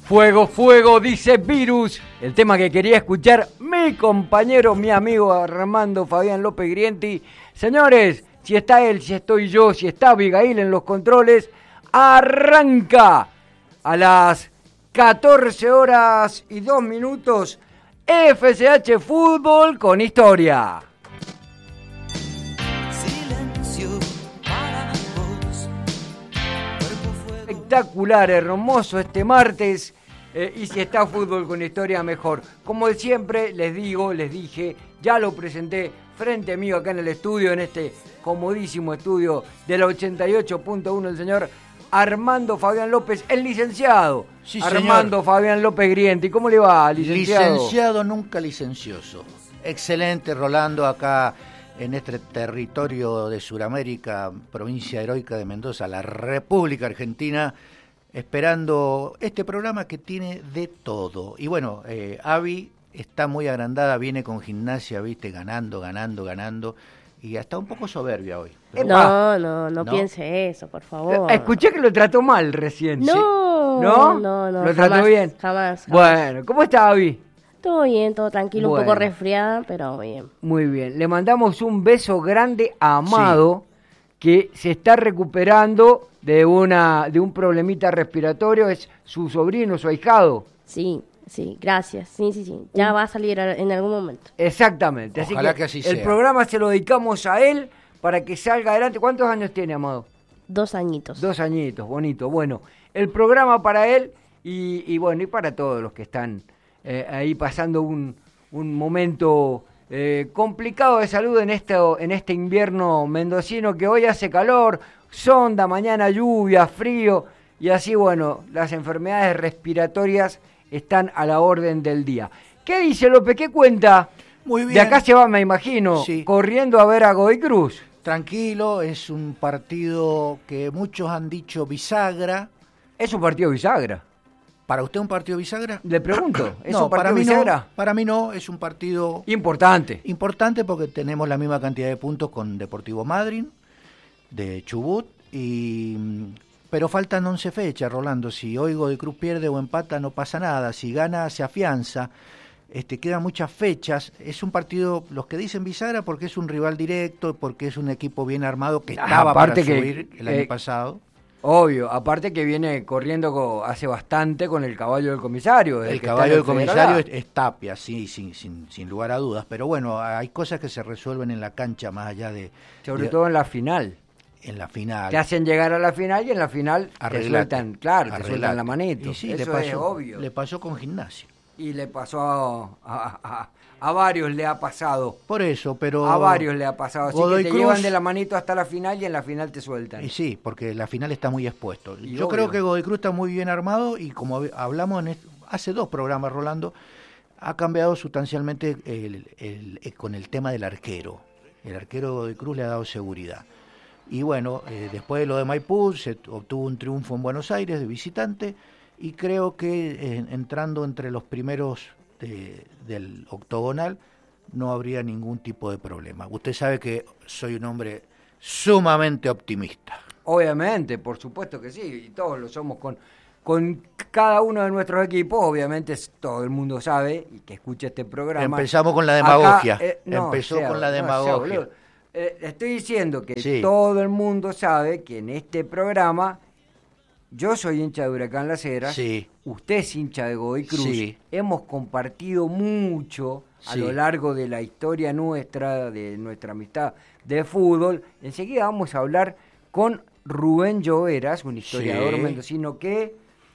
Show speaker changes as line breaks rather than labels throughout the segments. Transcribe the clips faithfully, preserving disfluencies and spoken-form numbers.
Fuego, fuego, dice Virus. El tema que quería escuchar mi compañero, mi amigo Armando Fabián López Grienti. Señores, si está él, si estoy yo, si está Abigail en los controles, arranca a las catorce horas y dos minutos F C H Fútbol con historia. Espectacular, hermoso este martes. Eh, y si está Fútbol con historia, mejor. Como siempre les digo, les dije, ya lo presenté frente a mí acá en el estudio, en este comodísimo estudio de la ochenta y ocho punto uno, el señor Armando Fabián López, el licenciado.
Sí,
Armando
señor.
Fabián López Grienti. ¿Cómo le va, licenciado?
Licenciado, nunca licencioso. Excelente, Rolando, acá en este territorio de Sudamérica, provincia heroica de Mendoza, la República Argentina, esperando este programa que tiene de todo. Y bueno, eh, Avi está muy agrandada, viene con gimnasia, viste, ganando, ganando, ganando, y hasta un poco soberbia hoy.
Pero no, no, no, no piense eso, por favor.
Escuché que lo trató mal recién.
No,
¿Sí? ¿No?
no, no.
¿Lo
jamás,
trató bien?
Jamás, jamás.
Bueno, ¿cómo está, Avi?
Todo bien, todo tranquilo,
Bueno.
un poco resfriada, pero bien.
Muy bien. Le mandamos un beso grande a Amado, sí, que se está recuperando de una de un problemita respiratorio. Es su sobrino, su ahijado.
Sí, sí, gracias. Sí, sí, sí. Ya va a salir en algún momento.
Exactamente.
Ojalá
así que,
que así
el
sea.
programa se lo dedicamos a él para que salga adelante. ¿Cuántos años tiene, Amado?
Dos añitos.
Dos añitos, bonito. Bueno, el programa para él y, y bueno, y para todos los que están eh, ahí pasando un, un momento eh, complicado de salud en este, en este invierno mendocino, que hoy hace calor, sonda, mañana lluvia, frío, y así, bueno, las enfermedades respiratorias están a la orden del día. ¿Qué dice López? ¿Qué cuenta?
Muy bien.
De acá se va, me imagino,
Sí.
corriendo a ver a Godoy Cruz.
Tranquilo, es un partido que muchos han dicho bisagra.
Es un partido bisagra.
¿Para usted un partido bisagra?
Le pregunto, ¿es
no,
un partido
para mí
bisagra?
no, para mí no, es un partido
Importante.
importante porque tenemos la misma cantidad de puntos con Deportivo Madryn, de Chubut, y pero faltan once fechas, Rolando. Si hoy Godoy Cruz pierde o empata, no pasa nada. Si gana, se afianza. Este, quedan muchas fechas. Es un partido, los que dicen bisagra, porque es un rival directo, porque es un equipo bien armado que estaba
Aparte
para
que,
subir el
eh,
año pasado.
Obvio, aparte que viene corriendo co- hace bastante con el caballo del comisario.
El
que
caballo del
está en el
comisario
Federal.
es, es Tapia, sí, sin, sin, sin lugar a dudas. Pero bueno, hay cosas que se resuelven en la cancha más allá de...
Sobre
de-
todo en la final.
en la final.
Te hacen llegar a la final y en la final te
Arreglate,
sueltan, claro, te
arreglate.
sueltan la manito.
Y sí,
Eso
le pasó,
es obvio.
le pasó con Gimnasia.
Y le pasó a, a, a- a varios, le ha pasado.
Por eso, pero...
A varios le ha pasado. Así
Godoy
que te
Cruz-
llevan de la manito hasta la final y en la final te sueltan.
Y sí, porque la final está muy expuesto.
Y
Yo
obvio.
creo que Godoy Cruz está muy bien armado y como hab- hablamos en est- hace dos programas, Rolando, ha cambiado sustancialmente el, el- el- con el tema del arquero. El arquero de Godoy Cruz le ha dado seguridad. Y bueno, eh, después de lo de Maipú, se t- obtuvo un triunfo en Buenos Aires de visitante y creo que eh, entrando entre los primeros de- del octogonal no habría ningún tipo de problema. Usted sabe que soy un hombre sumamente optimista.
Obviamente, por supuesto que sí, y todos lo somos con, con cada uno de nuestros equipos. Obviamente es- todo el mundo sabe y que escucha este programa.
Empezamos con la demagogia.
Acá, eh, no,
Empezó
sea-
con la
no, sea
demagogia.
boludo. Eh, estoy diciendo que
Sí.
todo el mundo sabe que en este programa yo soy hincha de Huracán Las Heras,
Sí.
usted es hincha de Godoy Cruz,
Sí.
hemos compartido mucho a
Sí.
lo largo de la historia nuestra, de nuestra amistad de fútbol. Enseguida vamos a hablar con Rubén Lloveras, un historiador
Sí.
mendocino que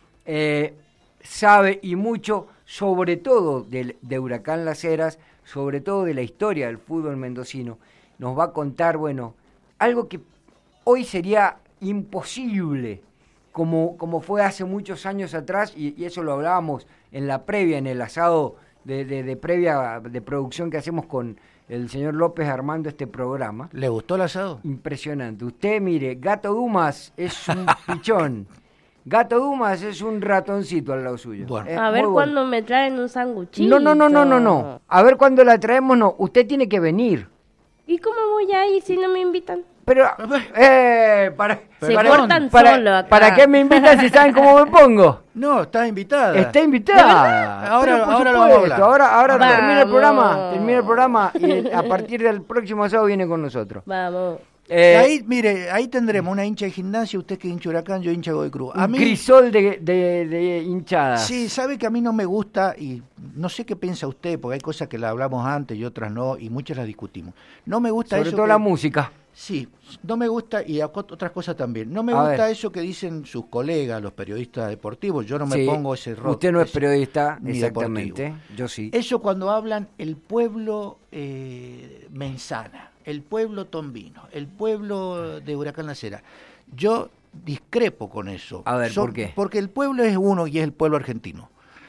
eh, sabe y mucho, sobre todo de, de Huracán Las Heras, sobre todo de la historia del fútbol mendocino. Nos va a contar, bueno, algo que hoy sería imposible, como, como fue hace muchos años atrás, y, y eso lo hablábamos en la previa, en el asado de, de, de previa de producción que hacemos con el señor López armando este programa.
¿Le gustó el asado?
Impresionante. Usted, mire, Gato Dumas es un pichón. Gato Dumas es un ratoncito al lado suyo.
Bueno.
Es
A ver
muy bueno.
cuándo me traen un sanguchito.
No, no, no, no, no, no. A ver cuándo la traemos, no. Usted tiene que venir.
¿Y cómo voy a ir si no me invitan?
Pero, eh, para,
Se
para,
cortan
para,
solo acá.
¿para qué me invitan si saben cómo me pongo?
No, está invitada.
Está invitada.
Ahora,
Pero, por
ahora lo vamos a
supuesto,
hablar.
ahora, ahora
Vamos.
termina el programa, termina el programa y a partir del próximo sábado viene con nosotros.
Vamos.
Eh,
Ahí, mire, ahí tendremos una hincha de gimnasia, usted que es hincha de Huracán, yo hincha de Godoy Cruz. A
un
mí,
crisol de, de, de hinchadas.
sí, sabe que a mí no me gusta, y no sé qué piensa usted, porque hay cosas que la hablamos antes y otras no, y muchas las discutimos. No me gusta
Sobre
eso
todo
que-
la música.
Sí, no me gusta, y a- otras cosas también. No me
A
gusta
ver.
eso que dicen sus colegas, los periodistas deportivos. Yo no me
Sí,
pongo ese rol.
usted no es
ese-
periodista,
ni
exactamente.
deportivo.
Yo sí.
Eso cuando hablan el pueblo eh, menzana, el pueblo tombino, el pueblo de Huracán La Cera. Yo discrepo con eso.
A ver,
Son-
¿por qué?
Porque el pueblo es uno y es el pueblo argentino.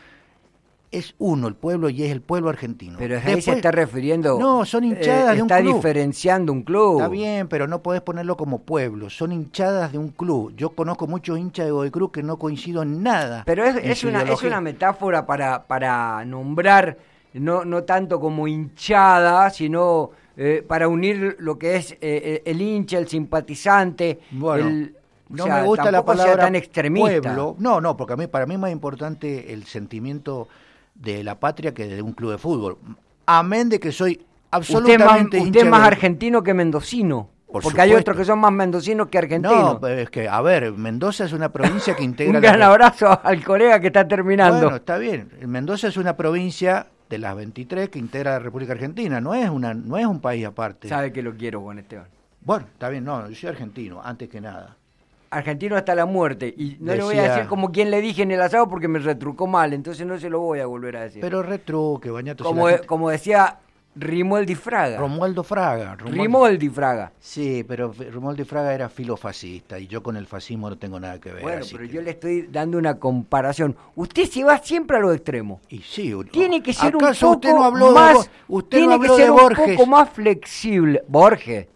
Es uno el pueblo y es el pueblo argentino.
Pero ahí se
Después-
está refiriendo.
No, son hinchadas de un
Está
club.
diferenciando un club.
Está bien, pero no podés ponerlo como pueblo. Son hinchadas de un club. Yo conozco muchos hinchas de Godoy Cruz que no coincido en nada.
Pero es,
en
es
su
una, es
ideología.
una metáfora para, para nombrar, no, no tanto como hinchada, sino eh, para unir lo que es eh, el hincha, el simpatizante.
Bueno,
el, o
no
sea,
me gusta la
tampoco sea
palabra
tan extremista.
pueblo. No, no, porque a mí, para mí es más importante el sentimiento de la patria que de un club de fútbol. Amén de que soy
Usted es más,
absolutamente
usted
hincha
es
de
más
Godoy-
argentino que mendocino.
Por
porque hay
supuesto.
otros que son más mendocinos que argentinos.
No, pero es que, a ver, Mendoza es una provincia que integra...
Un
la-
gran abrazo al colega que está terminando.
Bueno, está bien. Mendoza es una provincia de las veintitrés que integra la República Argentina. No es una, no es un país aparte.
Sabe que lo quiero, Juan Esteban.
Bueno, está bien, no, yo soy argentino, antes que nada.
Argentino hasta la muerte. Y no le voy a
Decía-
decir como quien le dije en el asado porque me retrucó mal, entonces no se lo voy a volver a decir.
Pero retruque, Bañato. si
como,
la gente-
como decía Rimoldi Fraga.
Romualdo Fraga. Romualdo-
Rimoldi Fraga.
Sí, pero F- Romualdo Fraga era filofascista y yo con el fascismo no tengo nada que ver.
Bueno,
así
pero
que-
yo le estoy dando una comparación. Usted se va siempre a los extremos.
Y sí, u-
Tiene que ser un
¿acaso
poco
usted no habló
más,
de Bo- usted
tiene
no habló
que ser
de
un
Borges?
poco más flexible. Borges,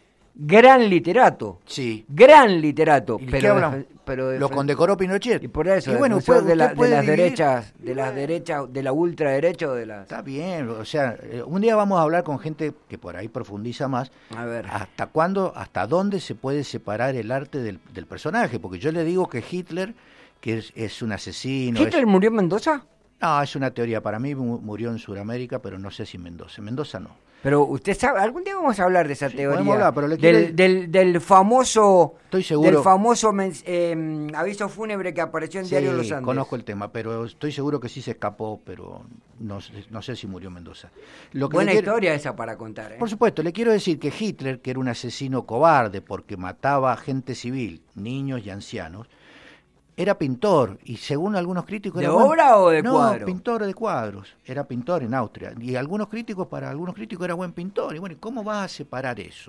gran literato,
Sí.
gran literato,
¿Y de
pero,
qué hablamos?
defe- pero
Lo
defe-
condecoró Pinochet.
y por eso,
Y bueno,
defensor
puede-
de, la-
usted
de
puede
las
dividir-
derechas, de las derechas, de la ultraderecha o de las.
Está bien, o sea, eh, un día vamos a hablar con gente que por ahí profundiza más.
A ver.
¿Hasta cuándo, hasta dónde se puede separar el arte del, del personaje? Porque yo le digo que Hitler, que es, es un asesino... es-
¿Hitler murió en Mendoza?
no, es una teoría. Para mí mu- murió en Sudamérica, pero no sé si en Mendoza. En Mendoza no.
Pero usted sabe, algún día vamos a hablar de esa
Sí,
teoría.
podemos hablar, pero le
del,
quiero-
del, del famoso,
Estoy seguro-
del famoso mens- eh, aviso fúnebre que apareció en
Sí,
Diario Los Andes.
conozco el tema, pero estoy seguro que sí se escapó, pero no, sé- no sé si murió en Mendoza. Lo que
Buena
le quiero-
historia esa para contar. ¿eh?
Por supuesto, le quiero decir que Hitler, que era un asesino cobarde porque mataba a gente civil, niños y ancianos, era pintor y según algunos críticos...
¿De
era buen-
obra o de
no,
cuadro?
pintor de cuadros. Era pintor en Austria. Y algunos críticos, para algunos críticos era buen pintor. Y bueno, ¿cómo vas a separar eso?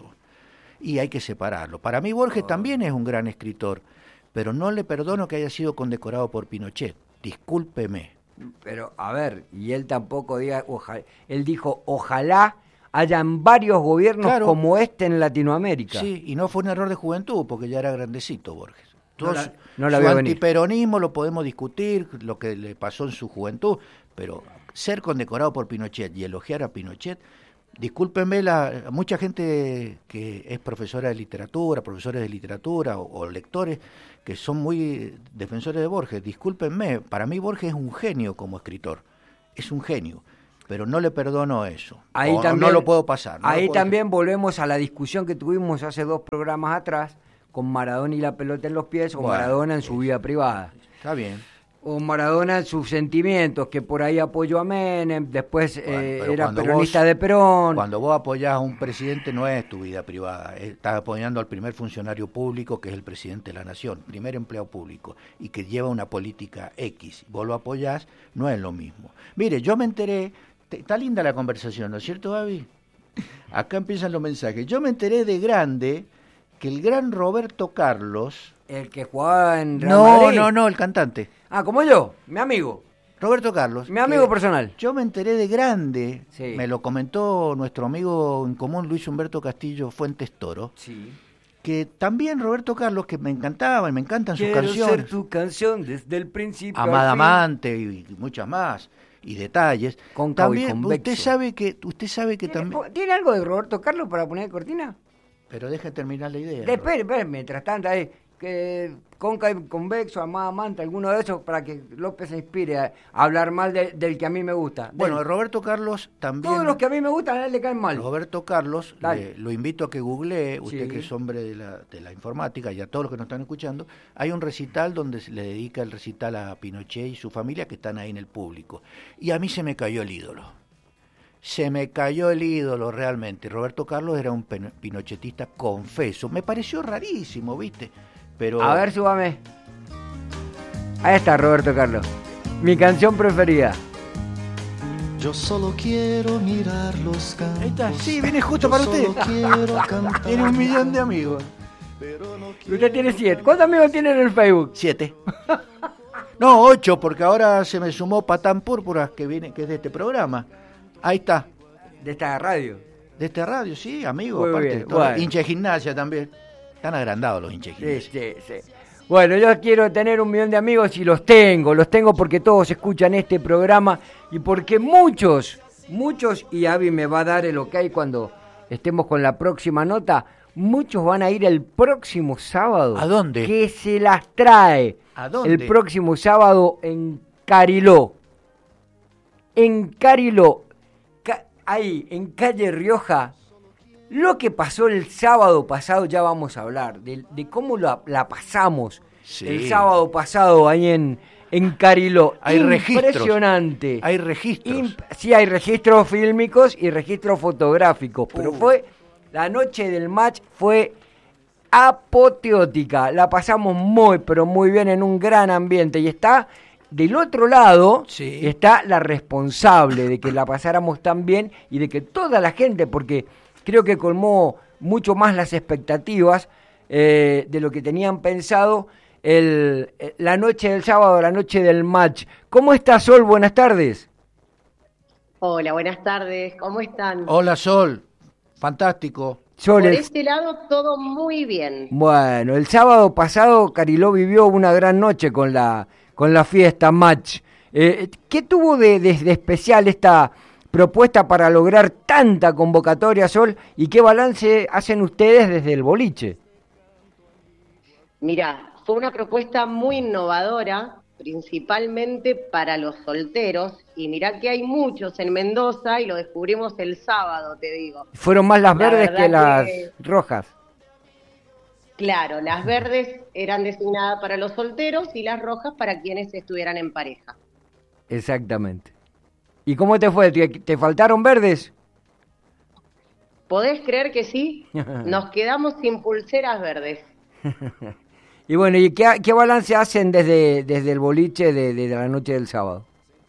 Y hay que separarlo. Para mí Borges
Oh.
también es un gran escritor, pero no le perdono que haya sido condecorado por Pinochet. Discúlpeme.
Pero, a ver, y él tampoco diga, ojalá, él dijo, ojalá hayan varios gobiernos
Claro.
como este en Latinoamérica.
Sí, y no fue un error de juventud, porque ya era grandecito Borges.
No
Todo
la-
su-
no la
su
veo venir.
antiperonismo lo podemos discutir, lo que le pasó en su juventud, pero ser condecorado por Pinochet y elogiar a Pinochet, discúlpenme, la, mucha gente que es profesora de literatura, profesores de literatura o, o lectores que son muy defensores de Borges, discúlpenme, para mí Borges es un genio como escritor, es un genio, pero no le perdono eso,
Ahí
o- o
también,
no lo puedo pasar. no lo
ahí
puedo-
también volvemos a la discusión que tuvimos hace dos programas atrás con Maradona y la pelota en los pies o
Bueno,
Maradona en su vida privada.
Está bien.
O Maradona en sus sentimientos, que por ahí apoyó a Menem, después
Bueno,
eh,
pero
era
cuando
peronista
vos-
de Perón.
Cuando vos apoyás a un presidente no es tu vida privada, estás apoyando al primer funcionario público que es el presidente de la nación, primer empleado público y que lleva una política X. Vos lo apoyás, no es lo mismo. Mire, yo me enteré, te- está linda la conversación, ¿no es cierto, Gaby? Acá empiezan los mensajes. Yo me enteré de grande que el gran Roberto Carlos...
El que jugaba en Real
No,
Madrid.
no, no, el cantante.
Ah, como yo, mi amigo.
Roberto Carlos.
Mi amigo
que
personal.
Yo me enteré de grande,
Sí.
me lo comentó nuestro amigo en común Luis Humberto Castillo Fuentes Toro,
Sí.
que también Roberto Carlos, que me encantaba y me encantan sus
Quiero
canciones,
ser tu canción desde el principio. al
Amada
fin.
Amante y muchas más, y detalles.
Cóncavo y
También,
convexo.
usted sabe que, usted sabe que
¿Tiene,
también...
¿Tiene algo de Roberto Carlos para poner de cortina?
Pero deja terminar la idea.
Espere, espere, mientras tanto, ahí, que cóncavo, convexo, amada, manta, alguno de esos, para que López se inspire a, a hablar mal de, del que a mí me gusta.
Bueno,
Del,
Roberto Carlos también...
todos los que a mí me gustan, a él le caen mal.
Roberto Carlos, le, lo invito a que googlee, usted
Sí.
que es hombre de la, de la informática, y a todos los que nos están escuchando, hay un recital donde se le dedica el recital a Pinochet y su familia que están ahí en el público. Y a mí se me cayó el ídolo. Se me cayó el ídolo realmente. Roberto Carlos era un pen- pinochetista confeso. Me pareció rarísimo, ¿viste? Pero...
A ver, súbame. Ahí está Roberto Carlos. Mi canción preferida.
Yo solo quiero mirar los campos.
Ahí está, sí, viene justo
Yo
para usted.
solo quiero cantar.
Tiene un millón de amigos.
Pero no
Y usted tiene siete. ¿Cuántos amigos tiene en el Facebook?
Siete. No, ocho, porque ahora se me sumó Patán Púrpura, que viene, que es de este programa. Ahí está.
De esta radio.
De este radio, sí, amigo.
Muy
aparte,
bien,
todo-
bueno.
hincha de gimnasia también. Están agrandados los hinchas de
Sí,
gimnasia.
sí, sí. Bueno, yo quiero tener un millón de amigos y los tengo. Los tengo porque todos escuchan este programa y porque muchos, muchos, y Avi me va a dar el ok cuando estemos con la próxima nota, muchos van a ir el próximo sábado.
¿A dónde?
Que se las trae.
¿A dónde?
El próximo sábado en Cariló. En Cariló. Ca- ahí, en Calle Rioja. Lo que pasó el sábado pasado, ya vamos a hablar, de, de cómo la, la pasamos
Sí.
el sábado pasado ahí en, en Cariló.
Hay registros.
Impresionante.
Hay registros.
Imp- sí, hay registros fílmicos y registros fotográficos, pero
Uh.
fue, la noche del match fue apoteótica. La pasamos muy, pero muy bien en un gran ambiente y está... Del otro lado
Sí.
está la responsable de que la pasáramos tan bien y de que toda la gente, porque creo que colmó mucho más las expectativas eh, de lo que tenían pensado el, eh, la noche del sábado, la noche del match. ¿Cómo está, Sol? Buenas tardes.
Hola, buenas tardes, ¿cómo están?
Hola, Sol. Fantástico.
Sol,
Por
el-
este lado todo muy bien.
bueno, el sábado pasado Cariló vivió una gran noche con la, con la fiesta match. Eh, ¿Qué tuvo de, de- de especial esta propuesta para lograr tanta convocatoria, Sol? ¿Y qué balance hacen ustedes desde el boliche?
Mirá, fue una propuesta muy innovadora, principalmente para los solteros, y mirá que hay muchos en Mendoza y lo descubrimos el sábado, te digo.
Fueron más las
La
verdes
verdad
que las
que-
rojas.
Claro, las verdes eran designadas para los solteros y las rojas para quienes estuvieran en pareja.
Exactamente. ¿Y cómo te fue? ¿Te, te faltaron verdes?
¿Podés creer que sí? Nos quedamos sin pulseras verdes.
Y bueno, ¿y qué, qué balance hacen desde, desde el boliche de, de la noche del sábado?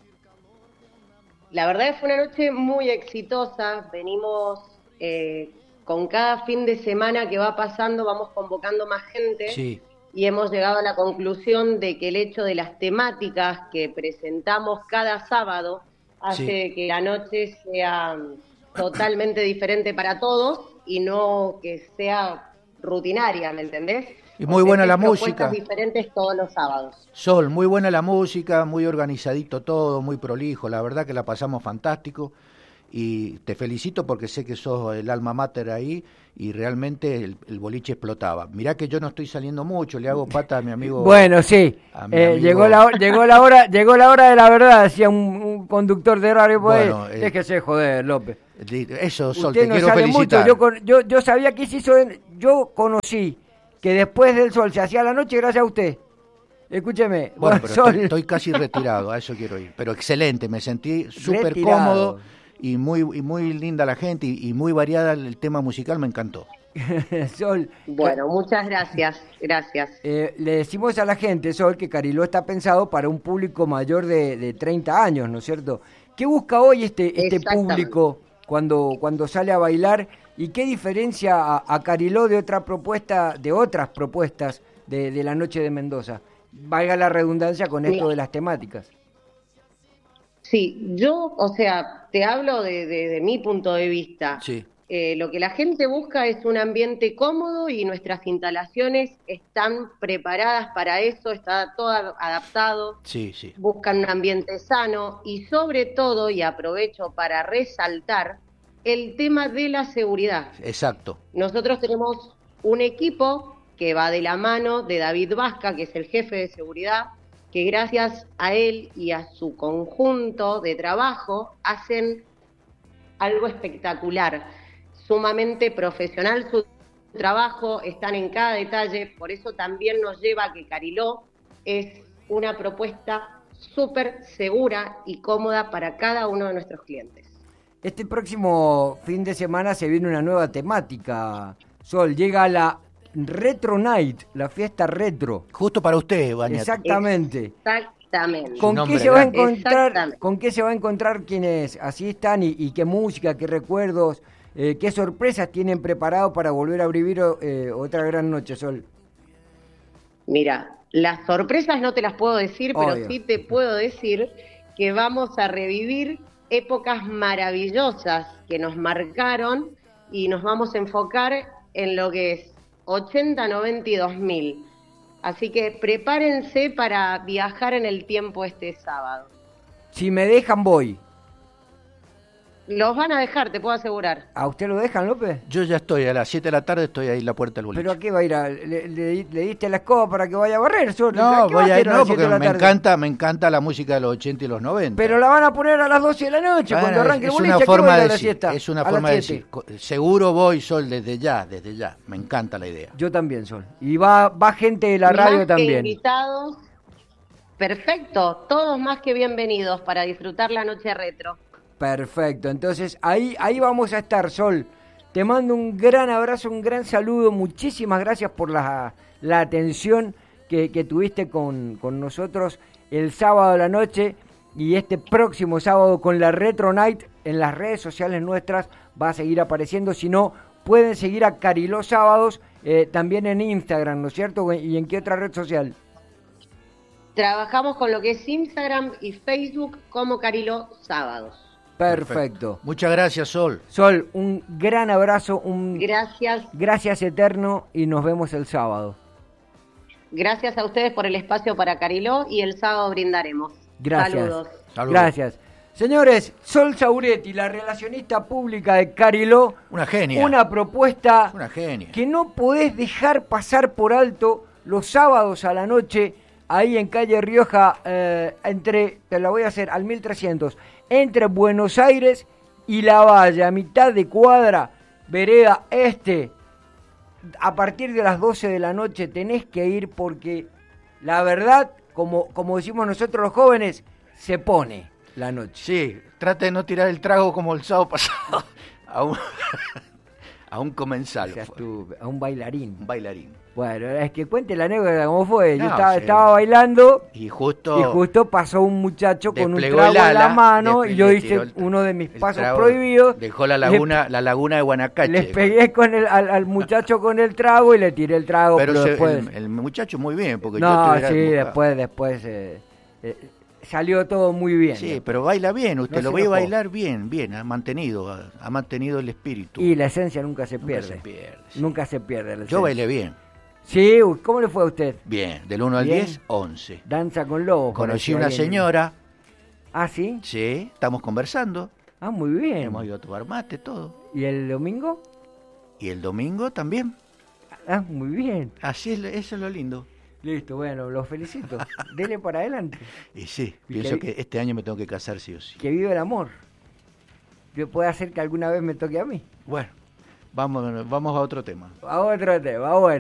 La verdad es que fue una noche muy exitosa. Venimos eh, con cada fin de semana que va pasando, vamos convocando más gente
Sí.
y hemos llegado a la conclusión de que el hecho de las temáticas que presentamos cada sábado hace
Sí.
que la noche sea totalmente diferente para todos y no que sea rutinaria, ¿me entendés?
Y muy buena la
Propuestas
música.
diferentes todos los sábados.
Sol, muy buena la música, muy organizadito todo, muy prolijo. La verdad que la pasamos fantástico. Y te felicito porque sé que sos el alma mater ahí y realmente el, el boliche explotaba. Mirá que yo no estoy saliendo mucho, le hago pata a mi amigo.
Bueno, sí.
a mi
Eh,
amigo-
llegó la hora, llegó la hora, llegó la hora de la verdad, decía un, un conductor de radio por ahí.
Bueno, eh,
Déjese joder, López.
Eso, Sol,
Usted
te
no
quiero
sale
felicitar.
mucho. Yo, con- yo, yo sabía que se hizo. en- yo conocí que después del sol se hacía la noche gracias a usted. Escúcheme.
Bueno, pero
Sol.
estoy, estoy casi retirado, a eso quiero ir. Pero excelente, me sentí súper
Retirado.
cómodo y muy, y muy linda la gente y, y muy variada el tema musical, me encantó.
Sol.
Bueno, muchas gracias, gracias.
Eh, le decimos a la gente, Sol, que Cariló está pensado para un público mayor de, de treinta años, ¿no es cierto? ¿Qué busca hoy este, este
Exactamente.
público cuando, cuando sale a bailar? ¿Y qué diferencia a, a Cariló de otra propuesta, de otras propuestas de, de la noche de Mendoza? Valga la redundancia con esto
Mira.
de las temáticas.
Sí, yo, o sea, te hablo de, de- de mi punto de vista.
Sí.
Eh, lo que la gente busca es un ambiente cómodo y nuestras instalaciones están preparadas para eso, está todo adaptado,
Sí, sí.
buscan un ambiente sano y sobre todo, y aprovecho para resaltar, el tema de la seguridad.
Exacto.
Nosotros tenemos un equipo que va de la mano de David Vasca, que es el jefe de seguridad, que gracias a él y a su conjunto de trabajo hacen algo espectacular, sumamente profesional su trabajo, están en cada detalle, por eso también nos lleva a que Cariló es una propuesta súper segura y cómoda para cada uno de nuestros clientes.
Este próximo fin de semana se viene una nueva temática, Sol, llega la Retro Night, la fiesta retro.
Justo para usted, Bañat.
Exactamente.
Exactamente.
¿Con qué
nombre
se va a
grande.
encontrar? ¿Con qué se va a encontrar quienes asistan y, y qué música, qué recuerdos, eh, qué sorpresas tienen preparado para volver a vivir eh, otra gran noche, Sol?
Mira, las sorpresas no te las puedo decir, pero
Obvio.
sí te puedo decir que vamos a revivir épocas maravillosas que nos marcaron y nos vamos a enfocar en lo que es ochenta, noventa y dos mil. Así que prepárense para viajar en el tiempo este sábado.
Si me dejan, voy.
Los van a dejar, te puedo asegurar.
¿A usted lo dejan, López?
Yo ya estoy, a las siete de la tarde estoy ahí en la puerta del boliche.
¿Pero a qué va a ir? A, le, le- le diste la escoba para que vaya a barrer, Sol?
No,
¿Qué va
voy a
hacer
ir,
las
no,
siete
porque
de la
me
tarde?
encanta, me encanta la música de los ochenta y los noventa.
Pero la van a poner a las doce de la noche,
Bueno,
cuando arranque
es
el boliche.
una
¿a qué
forma
va a ir a
de
la
decir,
siesta?
es una
A las
forma de
siete.
decir, co- seguro voy, Sol, desde ya, desde ya. Me encanta la idea.
Yo también, Sol. Y va, va gente de la radio
Más que
también.
invitados, perfecto, todos más que bienvenidos para disfrutar la noche retro.
Perfecto, entonces ahí, ahí vamos a estar, Sol. Te mando un gran abrazo, un gran saludo. Muchísimas gracias por la, la atención que, que tuviste con, con nosotros el sábado a la noche y este próximo sábado con la Retro Night en las redes sociales nuestras va a seguir apareciendo. Si no, pueden seguir a Cariló Sábados eh, también en Instagram, ¿no es cierto? ¿Y en qué otra red social?
Trabajamos con lo que es Instagram y Facebook como Cariló Sábados.
Perfecto.
Muchas gracias, Sol.
Sol, un gran abrazo, un
Gracias,
gracias eterno y nos vemos el sábado.
gracias a ustedes por el espacio para Cariló y el sábado brindaremos.
Gracias.
Saludos.
Saludos.
Gracias. Señores, Sol Sauretti, la relacionista pública de Cariló,
Una genia.
una propuesta
Una genia.
que no podés dejar pasar por alto los sábados a la noche, ahí en calle Rioja, eh, entre, te la voy a hacer, al mil trescientos, entre Buenos Aires y La Valle, a mitad de cuadra, vereda este. A partir de las doce de la noche tenés que ir porque la verdad, como, como decimos nosotros los jóvenes, se pone la noche.
Sí, trate de no tirar el trago como el sábado pasado a un, a un comensal,
O sea, tú, a un bailarín.
un bailarín.
Bueno, es que cuente la anécdota cómo fue. Yo
No,
estaba,
sí.
estaba bailando
Y justo,
y justo pasó un muchacho con un
desplegó
trago
el
en la
ala,
mano
despe-
y yo
le
hice
tiró el tra-
uno de mis
el
pasos
trago,
prohibidos.
Dejó la
Le-
laguna, la laguna de Guanacache.
Les pegué con el, al, al muchacho con el trago y le tiré el trago,
Pero
pero,
se-
después...
el, el muchacho muy bien, porque yo
no,
estuviera
sí,
buscando-
después, después eh, eh, salió todo muy bien.
Sí, pero baila bien, usted
No
lo
se
ve
enojó.
bailar bien, bien, ha mantenido, ha, ha mantenido el espíritu.
Y la esencia nunca se
Nunca
pierde.
se pierde, sí.
Nunca se pierde la
Yo
esencia.
bailé bien,
Sí, uy, ¿cómo le fue a usted?
bien, del uno al
Bien.
diez, once.
Danza con lobos.
Conocí
parecía
una
ahí en-
señora,
Ah, ¿sí?
sí, estamos conversando,
Ah, muy bien.
hemos ido a tomar mate, todo.
¿Y el domingo?
Y el domingo también,
Ah, muy bien.
así es, eso es lo lindo.
Listo, bueno, los felicito. Dele para adelante.
Y sí,
¿Y
pienso
qué-
que este año me tengo que casar sí o sí.
Que vive el amor. Que puede hacer que alguna vez me toque a mí.
Bueno, vamos, vamos a otro tema.
A otro tema, bueno.